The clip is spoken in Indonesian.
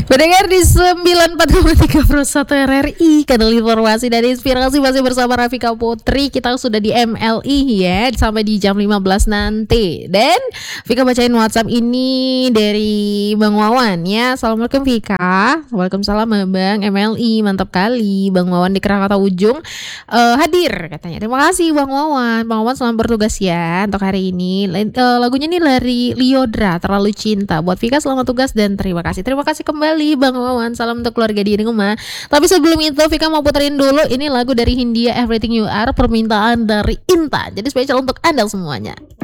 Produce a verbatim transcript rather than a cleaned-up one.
Mendengar di sembilan puluh empat koma tiga Pro satu R R I, kanal informasi dan inspirasi, masih bersama Rafika Putri. Kita sudah di M L I ya, sampai di jam lima belas nanti. Dan Vika bacain WhatsApp ini dari Bang Wawan ya. Assalamualaikum Vika. Waalaikumsalam Bang. M L I mantap kali. Bang Wawan di Krakatau Ujung uh, hadir katanya. Terima kasih Bang Wawan. Bang Wawan selamat bertugas ya untuk hari ini. Uh, lagunya nih dari Liodra, Terlalu Cinta. Buat Vika selamat tugas dan terima kasih. Terima kasih kembali Bang Wawan. Salam untuk keluarga di rumah. Tapi sebelum itu Vika mau puterin dulu ini lagu dari Hindia, Everything You Are, permintaan dari Inta. Jadi spesial untuk Anda semuanya.